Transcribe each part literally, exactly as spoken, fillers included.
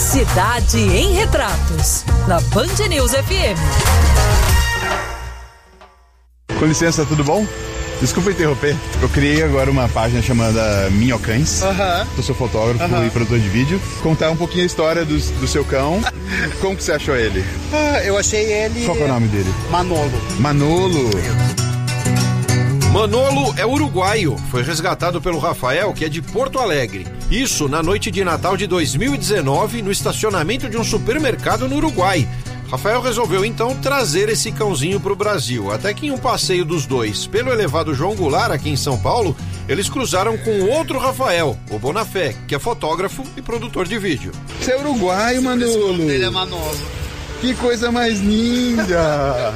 Cidade em Retratos, na Band News F M. Com licença, tudo bom? Desculpa interromper. Eu criei agora uma página chamada Minhocães. Aham. Eu sou fotógrafo Aham. e produtor de vídeo. Contar um pouquinho a história do, do seu cão. Como que você achou ele? Ah, eu achei ele... Qual que é o nome dele? Manolo. Manolo. Manolo é uruguaio, foi resgatado pelo Rafael, que é de Porto Alegre. Isso na noite de Natal de dois mil e dezenove, no estacionamento de um supermercado no Uruguai. Rafael resolveu então trazer esse cãozinho para o Brasil, até que em um passeio dos dois pelo elevado João Goulart, aqui em São Paulo, eles cruzaram com outro Rafael, o Bonafé, que é fotógrafo e produtor de vídeo. Você é uruguaio, Manolo. Ele é Manolo. Que coisa mais linda.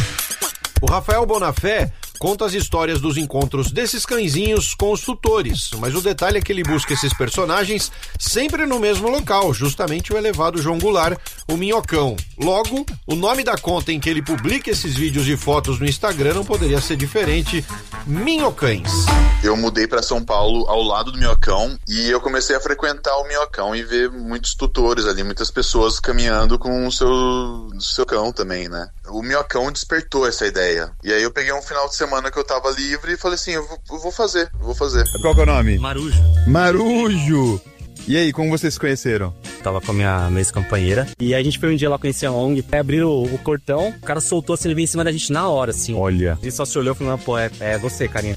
O Rafael Bonafé conta as histórias dos encontros desses cãezinhos com os tutores, mas o detalhe é que ele busca esses personagens sempre no mesmo local, justamente o elevado João Goulart, o Minhocão. Logo, o nome da conta em que ele publica esses vídeos e fotos no Instagram não poderia ser diferente, Minhocães. Eu mudei para São Paulo ao lado do Minhocão e eu comecei a frequentar o Minhocão e ver muitos tutores ali, muitas pessoas caminhando com o seu, seu cão também, né? O Minhocão despertou essa ideia. E aí eu peguei um final de semana que eu tava livre e falei assim, eu vou, eu vou fazer, eu vou fazer. Qual que é o nome? Marujo. Marujo. E aí, como vocês se conheceram? Tava com a minha ex-companheira. E aí a gente foi um dia lá conhecer a O N G. Aí abriram o, o cortão, o cara soltou assim, ele veio em cima da gente na hora, assim. Olha. A gente só se olhou e falou, pô, é, é você, carinha.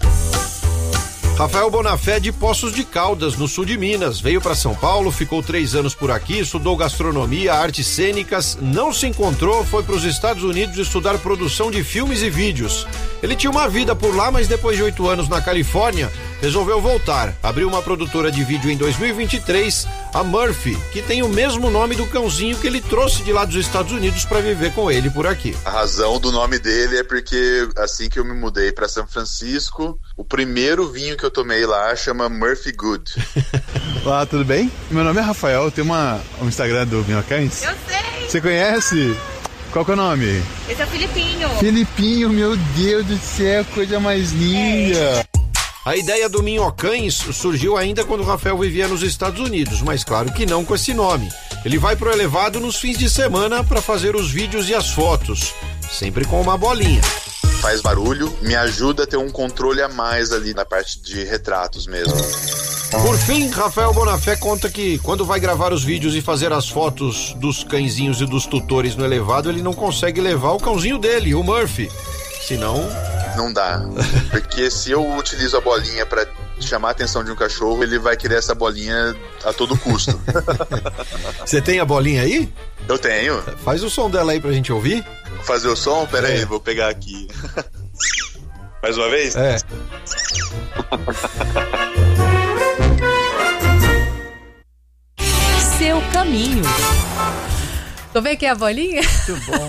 Rafael Bonafé de Poços de Caldas, no sul de Minas. Veio para São Paulo, ficou três anos por aqui, estudou gastronomia, artes cênicas, não se encontrou, foi para os Estados Unidos estudar produção de filmes e vídeos. Ele tinha uma vida por lá, mas depois de oito anos na Califórnia, resolveu voltar. Abriu uma produtora de vídeo em dois mil e vinte e três, a Murphy, que tem o mesmo nome do cãozinho que ele trouxe de lá dos Estados Unidos para viver com ele por aqui. A razão do nome dele é porque assim que eu me mudei para São Francisco, o primeiro vinho que eu tomei lá chama Murphy Good. Olá, tudo bem? Meu nome é Rafael, eu tenho uma, um Instagram do Minhocães. Eu sei! Você conhece? Qual que é o nome? Esse é o Filipinho. Filipinho, meu Deus do céu, coisa mais linda. É. A ideia do Minhocães surgiu ainda quando o Rafael vivia nos Estados Unidos, mas claro que não com esse nome. Ele vai pro elevado nos fins de semana para fazer os vídeos e as fotos, sempre com uma bolinha. Faz barulho, me ajuda a ter um controle a mais ali na parte de retratos mesmo. Por fim, Rafael Bonafé conta que quando vai gravar os vídeos e fazer as fotos dos cãezinhos e dos tutores no elevado, ele não consegue levar o cãozinho dele, o Murphy. Senão... Não dá, porque se eu utilizo a bolinha pra chamar a atenção de um cachorro, ele vai querer essa bolinha a todo custo. Você tem a bolinha aí? Eu tenho. Faz o som dela aí pra gente ouvir. Fazer o som? Pera É. aí, vou pegar aqui. Mais uma vez? É. Seu caminho. Tô vendo que é a bolinha? Muito bom.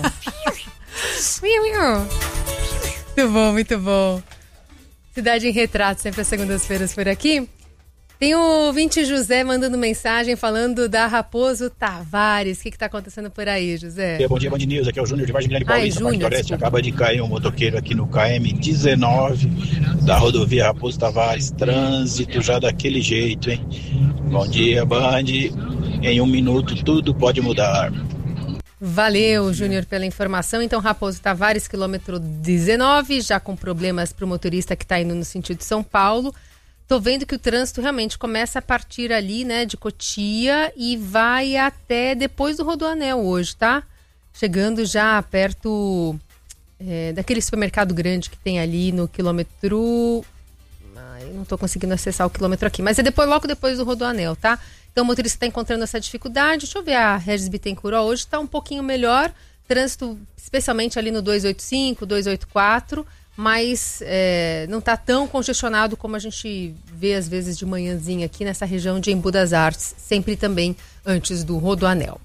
Muito bom, muito bom. Cidade em Retrato, sempre às segundas-feiras por aqui. Tem o Vinte José mandando mensagem falando da Raposo Tavares. O que que tá acontecendo por aí, José? Bom dia, Band News. Aqui é o Júnior de Vargem Grande Ai, Paulista, Júnior, Parque Floresta. desculpa. Acaba de cair um motoqueiro aqui no K M dezenove da rodovia Raposo Tavares. Trânsito já daquele jeito, hein? Bom dia, Band. Em um minuto tudo pode mudar. Valeu, Júnior, pela informação. Então, Raposo Tavares, quilômetro dezenove, já com problemas para o motorista que está indo no sentido de São Paulo. Tô vendo que o trânsito realmente começa a partir ali, né, de Cotia e vai até depois do Rodoanel hoje, tá? Chegando já perto é, daquele supermercado grande que tem ali no quilômetro... Ah, eu não tô conseguindo acessar o quilômetro aqui, mas é depois, logo depois do Rodoanel, tá? Então o motorista está encontrando essa dificuldade. Deixa eu ver a Regis Bittencourt, ó, hoje está um pouquinho melhor. Trânsito, especialmente ali no duzentos e oitenta e cinco, duzentos e oitenta e quatro, mas é, não está tão congestionado como a gente vê às vezes de manhãzinha aqui nessa região de Embu das Artes, sempre também antes do Rodoanel.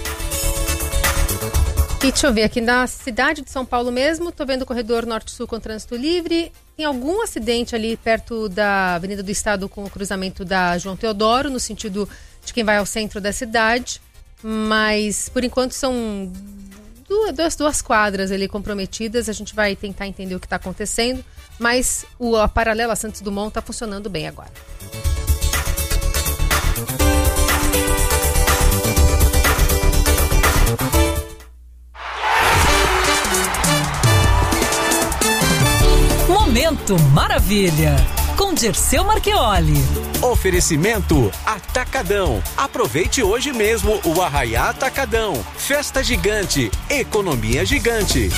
E deixa eu ver aqui na cidade de São Paulo mesmo, tô vendo o corredor norte-sul com trânsito livre. Tem algum acidente ali perto da Avenida do Estado com o cruzamento da João Teodoro, no sentido de quem vai ao centro da cidade, mas por enquanto são duas, duas quadras ali comprometidas. A gente vai tentar entender o que está acontecendo, mas o, a paralela Santos Dumont está funcionando bem agora. Minuto Maravilha, com Dirceu Marchioli. Oferecimento Atacadão. Aproveite hoje mesmo o Arraiá Atacadão. Festa gigante, economia gigante.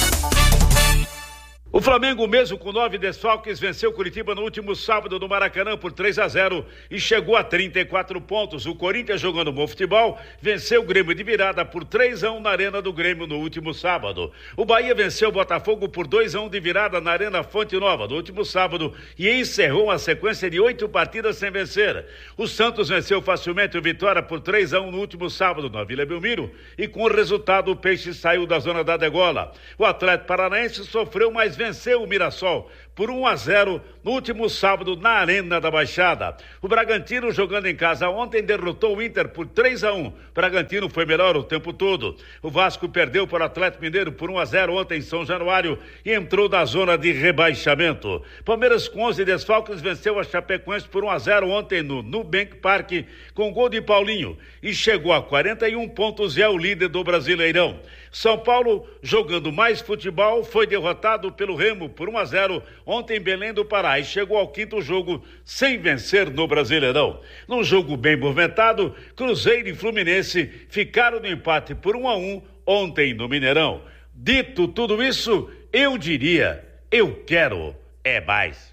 O Flamengo, mesmo com nove desfalques, venceu Curitiba no último sábado no Maracanã por três a zero e chegou a trinta e quatro pontos. O Corinthians, jogando bom futebol, venceu o Grêmio de virada por três a um na Arena do Grêmio no último sábado. O Bahia venceu o Botafogo por dois a um de virada na Arena Fonte Nova no último sábado e encerrou uma sequência de oito partidas sem vencer. O Santos venceu facilmente o Vitória por três a um no último sábado na Vila Belmiro e com o resultado o Peixe saiu da zona da degola. O Atlético Paranaense sofreu, mas venceu o Mirassol por um a zero no último sábado na Arena da Baixada. O Bragantino, jogando em casa ontem, derrotou o Inter por três a um. O Bragantino foi melhor o tempo todo. O Vasco perdeu para o Atlético Mineiro por um a zero ontem em São Januário e entrou na zona de rebaixamento. Palmeiras, com onze desfalques, venceu a Chapecoense por um a zero ontem no Nubank Park com gol de Paulinho e chegou a quarenta e um pontos e é o líder do Brasileirão. São Paulo, jogando mais futebol, foi derrotado pelo Remo por um a zero ontem em Belém do Pará e chegou ao quinto jogo sem vencer no Brasileirão. Num jogo bem movimentado, Cruzeiro e Fluminense ficaram no empate por um a um ontem no Mineirão. Dito tudo isso, eu diria, eu quero é mais.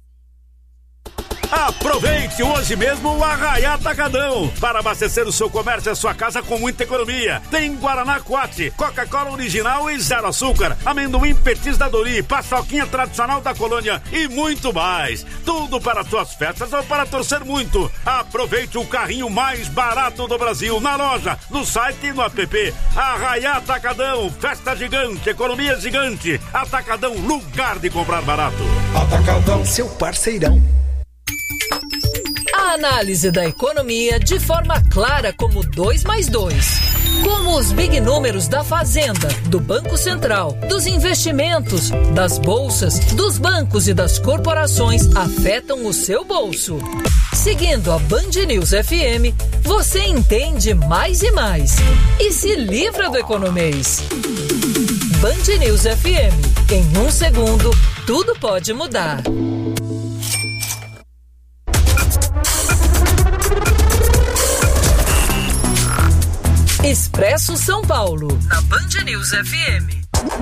Aproveite hoje mesmo o Arraiá Atacadão para abastecer o seu comércio e a sua casa com muita economia. Tem Guaraná Coate, Coca-Cola original e zero açúcar, amendoim Petis da Dori, paçoquinha tradicional da colônia e muito mais. Tudo para suas festas ou para torcer muito. Aproveite o carrinho mais barato do Brasil na loja, no site e no app. Arraiá Atacadão, festa gigante, economia gigante. Atacadão, lugar de comprar barato. Atacadão, seu parceirão. A análise da economia de forma clara como dois mais dois. Como os big números da Fazenda, do Banco Central, dos investimentos, das bolsas, dos bancos e das corporações afetam o seu bolso. Seguindo a Band News F M, você entende mais e mais. E se livra do economês. Band News F M. Em um segundo, tudo pode mudar. Expresso São Paulo, na Band News F M.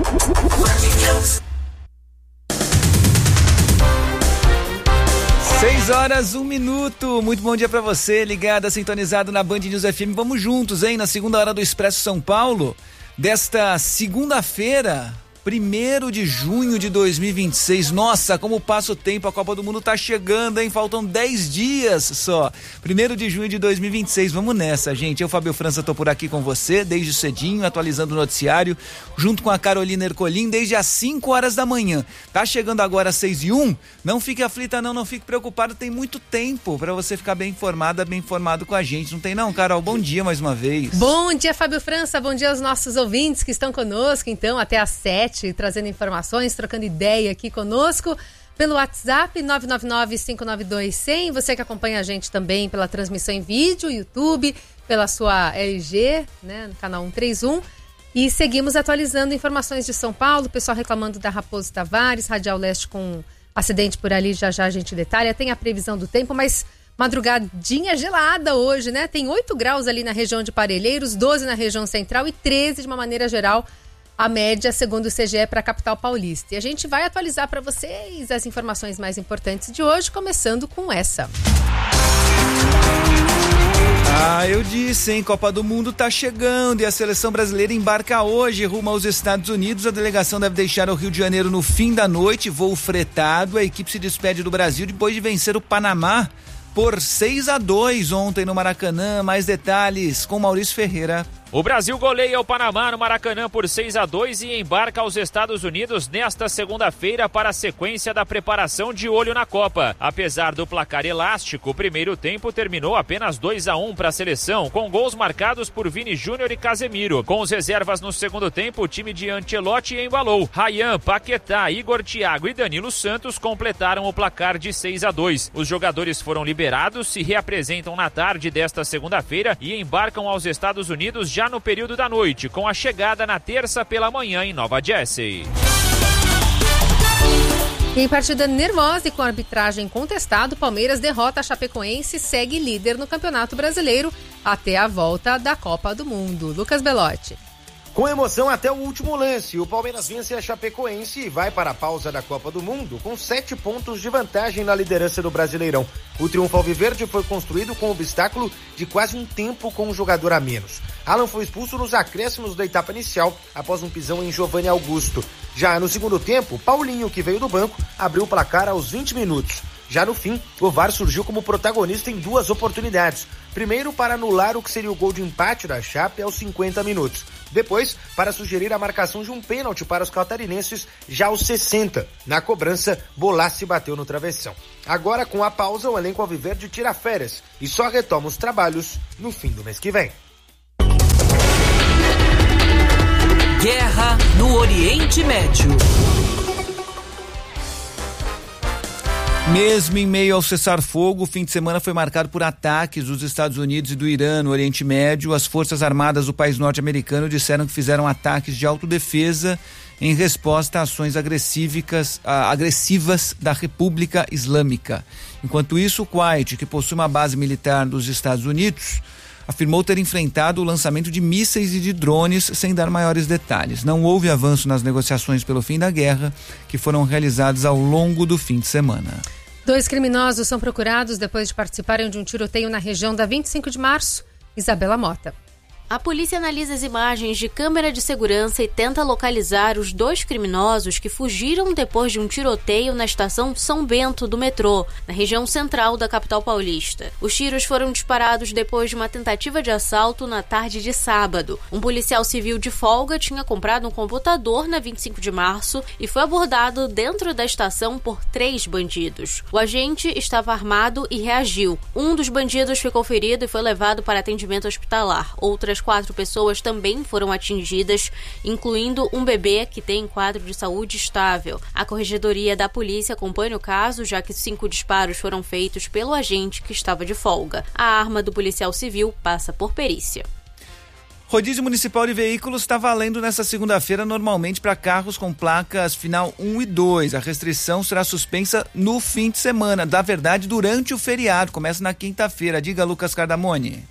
Seis horas, um minuto. Muito bom dia pra você, ligado, sintonizado na Band News F M. Vamos juntos, hein? Na segunda hora do Expresso São Paulo, desta segunda-feira, primeiro de junho de dois mil e vinte e seis. Nossa, como passa o tempo, a Copa do Mundo tá chegando, hein? Faltam dez dias só. primeiro de junho de dois mil e vinte e seis. Vamos nessa, gente. Eu, Fábio França, tô por aqui com você desde cedinho, atualizando o noticiário, junto com a Carolina Ercolim, desde as cinco horas da manhã. Tá chegando agora às seis e um. Não fique aflita não, não fique preocupado, tem muito tempo pra você ficar bem informada, bem informado com a gente. Não tem não, Carol? Bom dia mais uma vez. Bom dia, Fábio França. Bom dia aos nossos ouvintes que estão conosco, então, até às sete. Trazendo informações, trocando ideia aqui conosco pelo WhatsApp nove nove nove, cinco nove dois, cem. Você que acompanha a gente também pela transmissão em vídeo, YouTube, pela sua L G, né, no canal cento e trinta e um. E seguimos atualizando informações de São Paulo, o pessoal reclamando da Raposo Tavares, Radial Leste com acidente por ali, já já a gente detalha. Tem a previsão do tempo, mas madrugadinha gelada hoje, né? Tem oito graus ali na região de Parelheiros, doze na região central e treze de uma maneira geral. A média, segundo o C G E, para a capital paulista. E a gente vai atualizar para vocês as informações mais importantes de hoje, começando com essa. Ah, eu disse, hein? Copa do Mundo tá chegando e a seleção brasileira embarca hoje rumo aos Estados Unidos. A delegação deve deixar o Rio de Janeiro no fim da noite, voo fretado. A equipe se despede do Brasil depois de vencer o Panamá por seis a dois ontem no Maracanã. Mais detalhes com Maurício Ferreira. O Brasil goleia o Panamá no Maracanã por seis a dois e embarca aos Estados Unidos nesta segunda-feira para a sequência da preparação de olho na Copa. Apesar do placar elástico, o primeiro tempo terminou apenas dois a um para a seleção, com gols marcados por Vini Júnior e Casemiro. Com os reservas no segundo tempo, o time de Ancelotti embalou. Ryan, Paquetá, Igor Thiago e Danilo Santos completaram o placar de seis a dois. Os jogadores foram liberados, se reapresentam na tarde desta segunda-feira e embarcam aos Estados Unidos já no período da noite, com a chegada na terça pela manhã em Nova Jersey. E em partida nervosa e com arbitragem contestada, o Palmeiras derrota a Chapecoense e segue líder no Campeonato Brasileiro até a volta da Copa do Mundo. Lucas Belotti. Com emoção até o último lance, o Palmeiras vence a Chapecoense e vai para a pausa da Copa do Mundo com sete pontos de vantagem na liderança do Brasileirão. O triunfo alviverde foi construído com o obstáculo de quase um tempo com um jogador a menos. Alan foi expulso nos acréscimos da etapa inicial após um pisão em Giovanni Augusto. Já no segundo tempo, Paulinho, que veio do banco, abriu o placar aos vinte minutos. Já no fim, o V A R surgiu como protagonista em duas oportunidades. Primeiro, para anular o que seria o gol de empate da Chape aos cinquenta minutos. Depois, para sugerir a marcação de um pênalti para os catarinenses já aos sessenta. Na cobrança, Bolassi bateu no travessão. Agora, com a pausa, o elenco alviverde tira férias e só retoma os trabalhos no fim do mês que vem. Guerra no Oriente Médio. Mesmo em meio ao cessar-fogo, o fim de semana foi marcado por ataques dos Estados Unidos e do Irã no Oriente Médio. As Forças Armadas do país norte-americano disseram que fizeram ataques de autodefesa em resposta a ações agressivas, agressivas da República Islâmica. Enquanto isso, o Kuwait, que possui uma base militar dos Estados Unidos, afirmou ter enfrentado o lançamento de mísseis e de drones sem dar maiores detalhes. Não houve avanço nas negociações pelo fim da guerra, que foram realizadas ao longo do fim de semana. Dois criminosos são procurados depois de participarem de um tiroteio na região da vinte e cinco de março. Isabela Mota. A polícia analisa as imagens de câmera de segurança e tenta localizar os dois criminosos que fugiram depois de um tiroteio na estação São Bento do metrô, na região central da capital paulista. Os tiros foram disparados depois de uma tentativa de assalto na tarde de sábado. Um policial civil de folga tinha comprado um computador na vinte e cinco de março e foi abordado dentro da estação por três bandidos. O agente estava armado e reagiu. Um dos bandidos ficou ferido e foi levado para atendimento hospitalar. Outras quatro pessoas também foram atingidas, incluindo um bebê que tem quadro de saúde estável. A corregedoria da polícia acompanha o caso, já que cinco disparos foram feitos pelo agente que estava de folga. A arma do policial civil passa por perícia. Rodízio Municipal de Veículos está valendo nesta segunda-feira normalmente para carros com placas final um e dois. A restrição será suspensa no fim de semana, na verdade durante o feriado, começa na quinta-feira. Diga, Lucas Cardamone.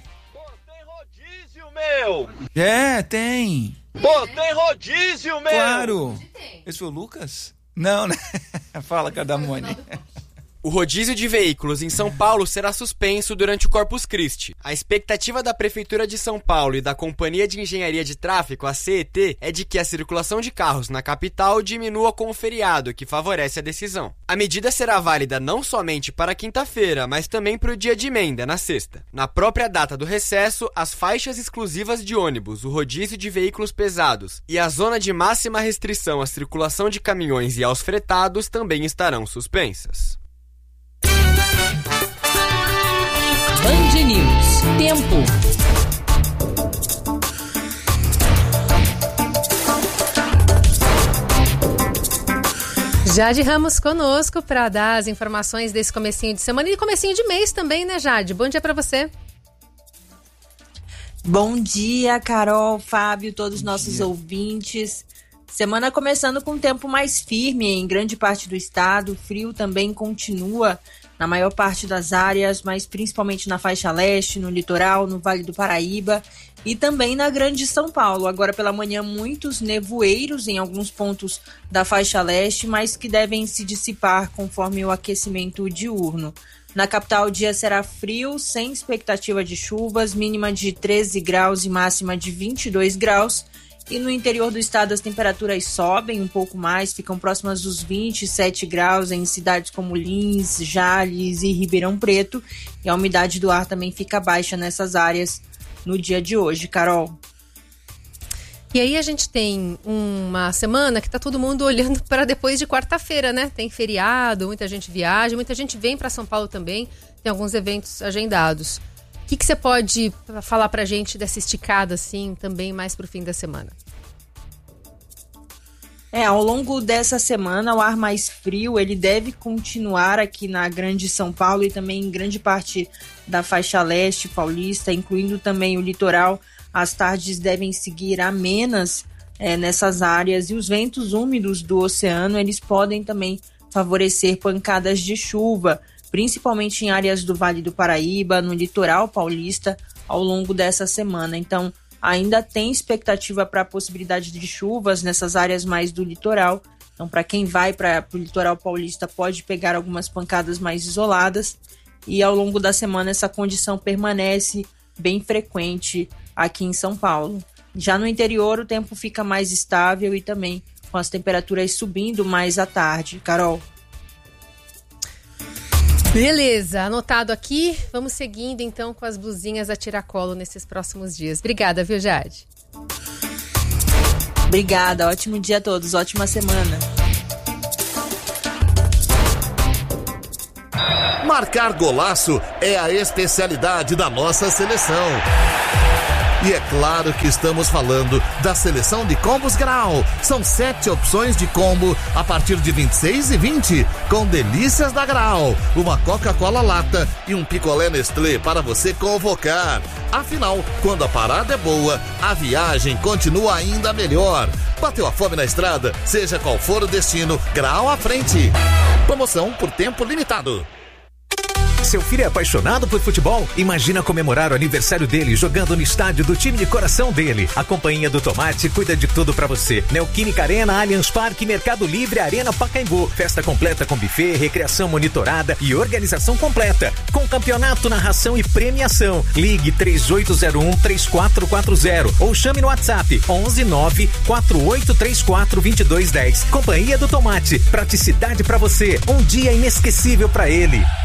Meu! É, tem. Pô, tem rodízio, meu! Claro! Esse foi o Lucas? Não, né? Fala, Cardamone. O rodízio de veículos em São Paulo será suspenso durante o Corpus Christi. A expectativa da Prefeitura de São Paulo e da Companhia de Engenharia de Tráfego, a C E T, é de que a circulação de carros na capital diminua com o feriado, que favorece a decisão. A medida será válida não somente para quinta-feira, mas também para o dia de emenda, na sexta. Na própria data do recesso, as faixas exclusivas de ônibus, o rodízio de veículos pesados e a zona de máxima restrição à circulação de caminhões e aos fretados também estarão suspensas. Band News. Tempo. Jade Ramos conosco para dar as informações desse comecinho de semana e comecinho de mês também, né, Jade? Bom dia para você. Bom dia, Carol, Fábio, todos os nossos ouvintes. Semana começando com um tempo mais firme em grande parte do estado. O frio também continua na maior parte das áreas, mas principalmente na faixa leste, no litoral, no Vale do Paraíba e também na Grande São Paulo. Agora pela manhã, muitos nevoeiros em alguns pontos da faixa leste, mas que devem se dissipar conforme o aquecimento diurno. Na capital, o dia será frio, sem expectativa de chuvas, mínima de treze graus e máxima de vinte e dois graus. E no interior do estado as temperaturas sobem um pouco mais, ficam próximas dos vinte e sete graus em cidades como Lins, Jales e Ribeirão Preto. E a umidade do ar também fica baixa nessas áreas no dia de hoje, Carol. E aí a gente tem uma semana que tá todo mundo olhando para depois de quarta-feira, né? Tem feriado, muita gente viaja, muita gente vem para São Paulo também, tem alguns eventos agendados. O que, que você pode falar pra gente dessa esticada, assim, também mais pro fim da semana? É, ao longo dessa semana, o ar mais frio, ele deve continuar aqui na Grande São Paulo e também em grande parte da faixa leste paulista, incluindo também o litoral. As tardes devem seguir amenas é, nessas áreas e os ventos úmidos do oceano, eles podem também favorecer pancadas de chuva, principalmente em áreas do Vale do Paraíba, no litoral paulista, ao longo dessa semana. Então, ainda tem expectativa para a possibilidade de chuvas nessas áreas mais do litoral. Então, para quem vai para o litoral paulista, pode pegar algumas pancadas mais isoladas. E ao longo da semana, essa condição permanece bem frequente aqui em São Paulo. Já no interior, o tempo fica mais estável e também com as temperaturas subindo mais à tarde. Carol. Beleza, anotado aqui. Vamos seguindo então com as blusinhas a tiracolo nesses próximos dias. Obrigada, viu, Jade? Obrigada, ótimo dia a todos, ótima semana. Marcar golaço é a especialidade da nossa seleção. E é claro que estamos falando da seleção de combos Grau. São sete opções de combo a partir de vinte e seis e vinte, com delícias da Grau, uma Coca-Cola lata e um picolé Nestlé para você convocar. Afinal, quando a parada é boa, a viagem continua ainda melhor. Bateu a fome na estrada? Seja qual for o destino, Grau à frente. Promoção por tempo limitado. Seu filho é apaixonado por futebol? Imagina comemorar o aniversário dele jogando no estádio do time de coração dele. A Companhia do Tomate cuida de tudo pra você. Neoquímica Arena, Allianz Parque, Mercado Livre, Arena Pacaembu. Festa completa com buffet, recreação monitorada e organização completa. Com campeonato, narração e premiação. Ligue três oito zero um, três quatro quatro zero ou chame no WhatsApp onze nove quatro oito três quatro dois dois um zero. Companhia do Tomate. Praticidade pra você. Um dia inesquecível pra ele.